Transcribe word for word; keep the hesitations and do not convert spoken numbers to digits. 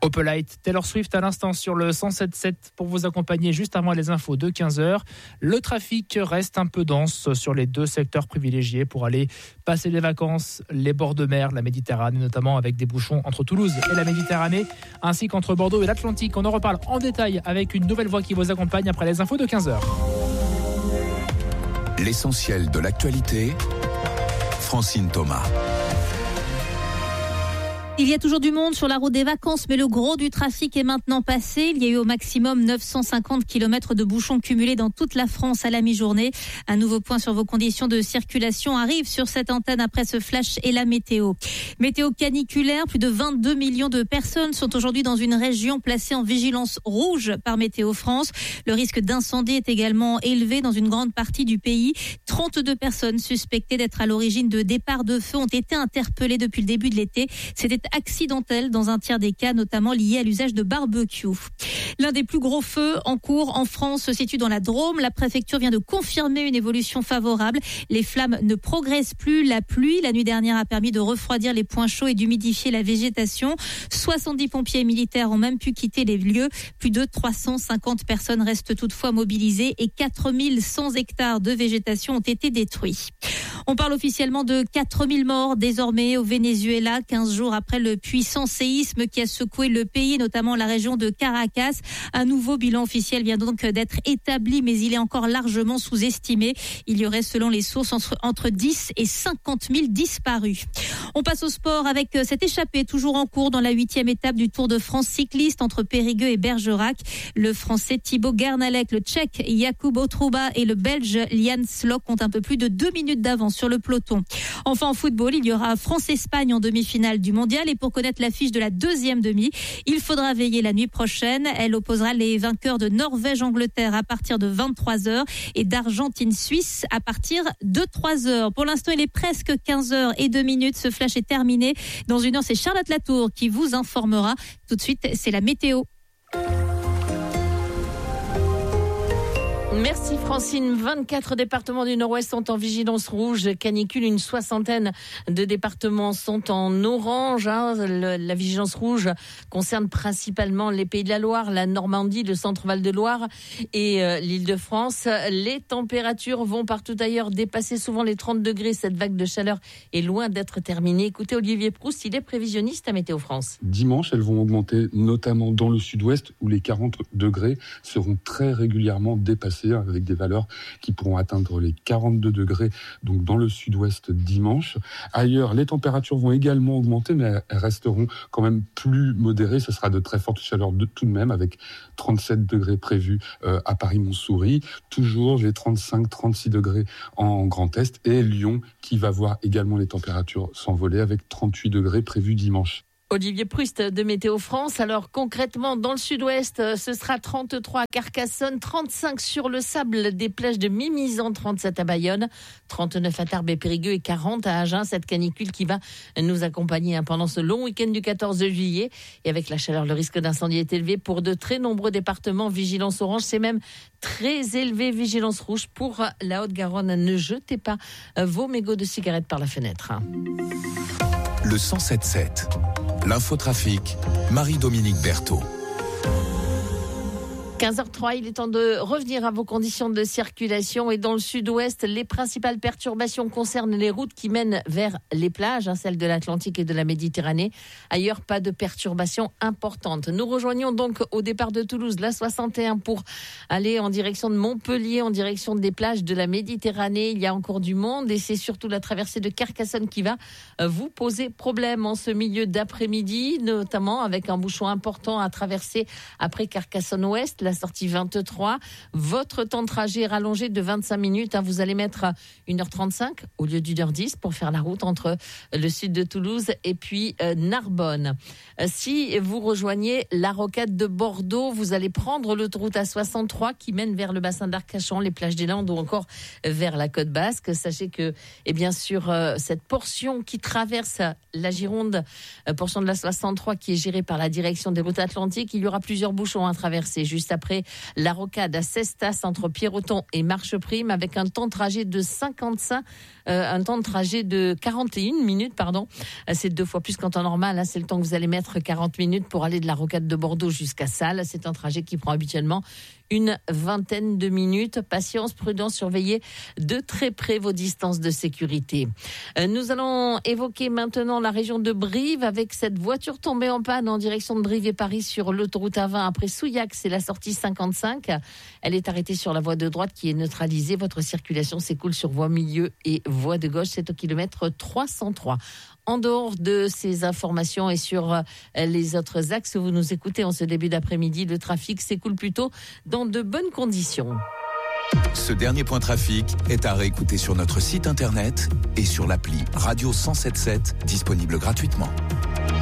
Opelite, Taylor Swift à l'instant sur le cent sept sept pour vous accompagner juste avant les infos de quinze heures. Le trafic reste un peu dense sur les deux secteurs privilégiés pour aller passer des vacances, les bords de mer, la Méditerranée notamment, avec des bouchons entre Toulouse et la Méditerranée, ainsi qu'entre Bordeaux et l'Atlantique. On en reparle en détail avec une nouvelle voix qui vous accompagne après les infos de quinze heures. L'essentiel de l'actualité, Francine Thomas. Il y a toujours du monde sur la route des vacances, mais le gros du trafic est maintenant passé. Il y a eu au maximum neuf cent cinquante kilomètres de bouchons cumulés dans toute la France à la mi-journée. Un nouveau point sur vos conditions de circulation arrive sur cette antenne après ce flash et la météo. Météo caniculaire, plus de vingt-deux millions de personnes sont aujourd'hui dans une région placée en vigilance rouge par Météo France. Le risque d'incendie est également élevé dans une grande partie du pays. trente-deux personnes suspectées d'être à l'origine de départs de feu ont été interpellées depuis le début de l'été. C'était accidentel dans un tiers des cas, notamment liés à l'usage de barbecue. L'un des plus gros feux en cours en France se situe dans la Drôme. La préfecture vient de confirmer une évolution favorable. Les flammes ne progressent plus. La pluie, la nuit dernière, a permis de refroidir les points chauds et d'humidifier la végétation. soixante-dix pompiers et militaires ont même pu quitter les lieux. Plus de trois cent cinquante personnes restent toutefois mobilisées et quatre mille cent hectares de végétation ont été détruits. On parle officiellement de quatre mille morts désormais au Venezuela, quinze jours après le puissant séisme qui a secoué le pays, notamment la région de Caracas. Un nouveau bilan officiel vient donc d'être établi, mais il est encore largement sous-estimé. Il y aurait, selon les sources, entre, entre dix et cinquante mille disparus. On passe au sport avec cette échappée toujours en cours dans la huitième étape du Tour de France cycliste entre Périgueux et Bergerac. Le Français Thibaut Gernalec, le Tchèque Jakub Otruba et le Belge Lian Slok ont un peu plus de deux minutes d'avance sur le peloton. Enfin, en football, il y aura France-Espagne en demi-finale du mondial. Et pour connaître l'affiche de la deuxième demi, il faudra veiller la nuit prochaine. Elle opposera les vainqueurs de Norvège-Angleterre à partir de vingt-trois heures et d'Argentine-Suisse à partir de trois heures. Pour l'instant, il est presque quinze heures et deux minutes. Ce flash est terminé. Dans une heure, c'est Charlotte Latour qui vous informera. Tout de suite, c'est la météo. Merci Francine. vingt-quatre départements du Nord-Ouest sont en vigilance rouge canicule. Une soixantaine de départements sont en orange. Hein. Le, la vigilance rouge concerne principalement les Pays de la Loire, la Normandie, le Centre-Val de Loire et euh, l'Île-de-France. Les températures vont partout ailleurs dépasser souvent les trente degrés. Cette vague de chaleur est loin d'être terminée. Écoutez Olivier Proust, il est prévisionniste à Météo France. Dimanche, elles vont augmenter notamment dans le sud-ouest où les quarante degrés seront très régulièrement dépassés, avec des valeurs qui pourront atteindre les quarante-deux degrés, donc dans le sud-ouest dimanche. Ailleurs, les températures vont également augmenter, mais elles resteront quand même plus modérées. Ce sera de très fortes chaleurs de, tout de même, avec trente-sept degrés prévus euh, à Paris-Montsouris. Toujours les trente-cinq trente-six degrés en Grand Est. Et Lyon, qui va voir également les températures s'envoler, avec trente-huit degrés prévus dimanche. Olivier Proust de Météo France. Alors concrètement, dans le sud-ouest, ce sera trente-trois à Carcassonne, trente-cinq sur le sable des plages de Mimizan, trente-sept à Bayonne, trente-neuf à Tarbes et Périgueux et quarante à Agen. Cette canicule qui va nous accompagner pendant ce long week-end du quatorze juillet. Et avec la chaleur, le risque d'incendie est élevé pour de très nombreux départements. Vigilance orange, c'est même très élevé. Vigilance rouge pour la Haute-Garonne. Ne jetez pas vos mégots de cigarettes par la fenêtre. Le cent sept sept. L'infotrafic, Marie-Dominique Berthaud. quinze heures trois, il est temps de revenir à vos conditions de circulation. Et dans le sud-ouest, les principales perturbations concernent les routes qui mènent vers les plages, hein, celles de l'Atlantique et de la Méditerranée. Ailleurs, pas de perturbations importantes. Nous rejoignons donc au départ de Toulouse la soixante et un pour aller en direction de Montpellier, en direction des plages de la Méditerranée. Il y a encore du monde et c'est surtout la traversée de Carcassonne qui va vous poser problème en ce milieu d'après-midi, notamment avec un bouchon important à traverser après Carcassonne-Ouest. La sortie vingt-trois. Votre temps de trajet est rallongé de vingt-cinq minutes. Vous allez mettre une heure trente-cinq au lieu d'une heure dix pour faire la route entre le sud de Toulouse et puis Narbonne. Si vous rejoignez la rocade de Bordeaux, vous allez prendre l'autoroute A soixante-trois qui mène vers le bassin d'Arcachon, les plages des Landes ou encore vers la côte basque. Sachez que, et bien sûr, cette portion qui traverse la Gironde, portion de la soixante-trois qui est gérée par la direction des routes atlantiques, il y aura plusieurs bouchons à traverser juste après après la rocade à Cestas entre Pierreton et Marcheprime avec un temps de trajet de cinquante-cinq, euh, un temps de trajet de quarante et une minutes, pardon. C'est deux fois plus qu'en temps normal. Hein. C'est le temps que vous allez mettre quarante minutes pour aller de la rocade de Bordeaux jusqu'à Salles. C'est un trajet qui prend habituellement une vingtaine de minutes. Patience, prudence, surveillez de très près vos distances de sécurité. Nous allons évoquer maintenant la région de Brive avec cette voiture tombée en panne en direction de Brive et Paris sur l'autoroute A vingt après Souillac, c'est la sortie cinquante-cinq. Elle est arrêtée sur la voie de droite qui est neutralisée. Votre circulation s'écoule sur voie milieu et voie de gauche. C'est au kilomètre trois cent trois. En dehors de ces informations et sur les autres axes, vous nous écoutez en ce début d'après-midi, le trafic s'écoule plutôt dans de bonnes conditions. Ce dernier point trafic est à réécouter sur notre site internet et sur l'appli Radio cent soixante-dix-sept, disponible gratuitement.